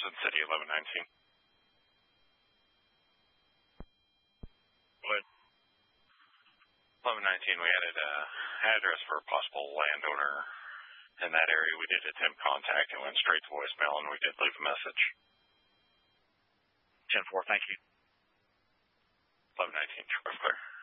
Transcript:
Johnson City, 1119. What? 1119, we added an address for a possible landowner in that area. We did attempt contact and went straight to voicemail, and we did leave a message. 10-4, thank you. 1119, Troy Clear.